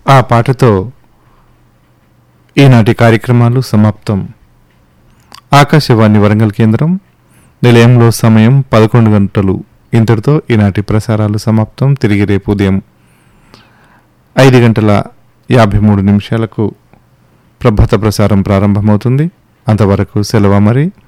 ఆ పాటతో ఈనాటి కార్యక్రమాలు సమాప్తం. ఆకాశవాణి వరంగల్ కేంద్రం నిలయంలో సమయం 11 గంటలు. ఇంతటితో ఈనాటి ప్రసారాలు సమాప్తం. తిరిగి రేపు ఉదయం 5:53 ప్రభాత ప్రసారం ప్రారంభమవుతుంది. అంతవరకు సెలవు మరి.